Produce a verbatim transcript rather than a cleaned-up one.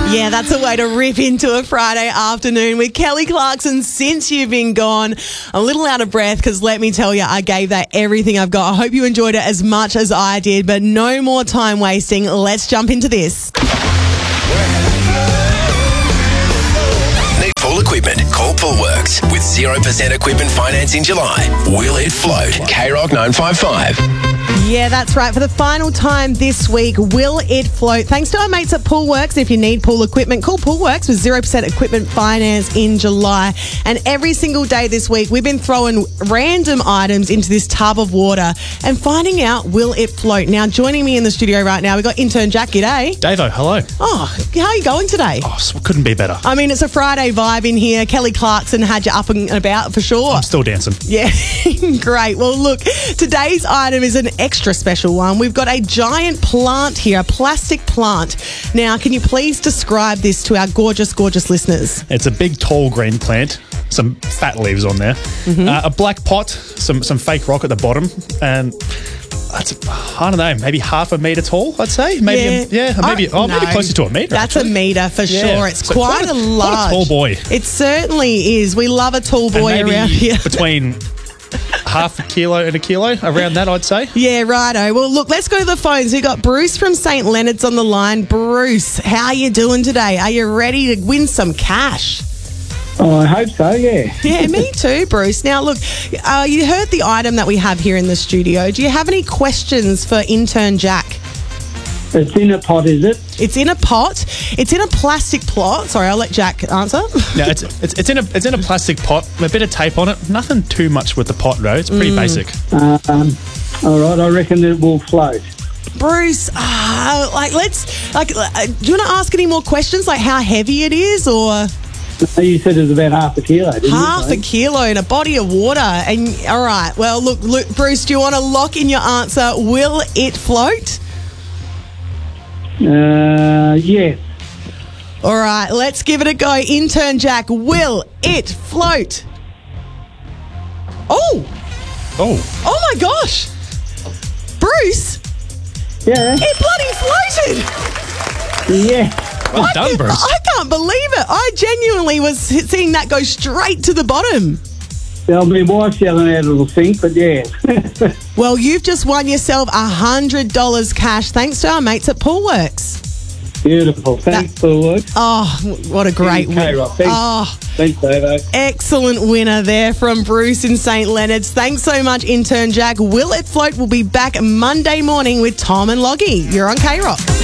Yeah, that's a way to rip into a Friday afternoon with Kelly Clarkson. Since you've been gone, a little out of breath because let me tell you, I gave that everything I've got. I hope you enjoyed it as much as I did, but no more time wasting. Let's jump into this. Need pool equipment? Call Poolworks. With zero percent equipment finance in July. Will it float? K Rock nine five five. Yeah, that's right. For the final time this week, will it float? Thanks to our mates at Poolworks. If you need pool equipment, call Poolworks with zero percent equipment finance in July. And every single day this week, we've been throwing random items into this tub of water and finding out, will it float? Now, joining me in the studio right now, we've got intern Jack. G'day. Davo, hello. Oh, how are you going today? Oh, so couldn't be better. I mean, it's a Friday vibe in here. Kelly Clarkson had you up and about for sure. I'm still dancing. Yeah, great. Well, look, today's item is an extra special one. We've got a giant plant here, a plastic plant. Now, can you please describe this to our gorgeous, gorgeous listeners? It's a big, tall green plant. Some fat leaves on there. Mm-hmm. Uh, a black pot, some some fake rock at the bottom, and that's, I don't know, maybe half a metre tall, I'd say. Maybe, yeah, yeah maybe, oh, oh no, maybe closer to a metre. That's actually. a metre for yeah. sure. It's so quite, quite a large. Quite a tall boy. It certainly is. We love a tall boy and maybe around here. Between half a kilo and a kilo, around that, I'd say. Yeah, righto. Well, look, let's go to the phones. We've got Bruce from Saint Leonard's on the line. Bruce, how are you doing today? Are you ready to win some cash? Oh, I hope so, yeah. Yeah, me too, Bruce. Now, look, uh, you heard the item that we have here in the studio. Do you have any questions for intern Jack? It's in a pot, is it? It's in a pot. It's in a plastic plot. Sorry, I'll let Jack answer. No, it's, it's it's in a it's in a plastic pot, a bit of tape on it. Nothing too much with the pot, though. It's pretty mm. basic. Um, all right, I reckon it will float. Bruce, uh, like, let's, like, uh, do you want to ask any more questions, like how heavy it is, or? You said it was about half a kilo, didn't half you? Half a kilo in a body of water. And all right, well, look, look, Bruce, do you want to lock in your answer? Will it float? Uh, yes. All right, let's give it a go. Intern Jack, will it float? Oh. Oh. Oh, my gosh. Bruce. Yeah. It bloody floated. Yeah. Well I done, can, Bruce. I can't believe it. I genuinely was seeing that go straight to the bottom. Well, my wife's yelling out it'll sink, but yeah. Well, you've just won yourself one hundred dollars cash thanks to our mates at Poolworks. Beautiful. Thanks, that, Poolworks. Oh, what a great win. Thanks, oh, thanks, Davo. Excellent winner there from Bruce in Saint Leonard's. Thanks so much, intern Jack. Will It Float will be back Monday morning with Tom and Loggy. You're on K Rock.